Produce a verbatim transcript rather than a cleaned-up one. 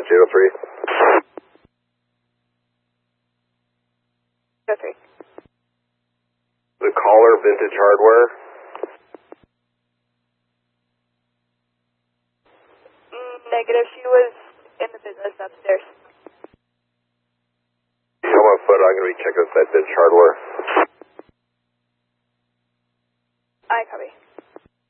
dispatch eight oh three. eight oh three. The caller, Vintage Hardware. Mm, negative. She was in the business upstairs. Come on foot. I'm going to be checking out that Vintage Hardware. I copy.